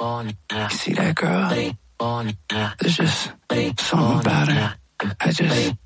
You see that girl? There's just something about her. I just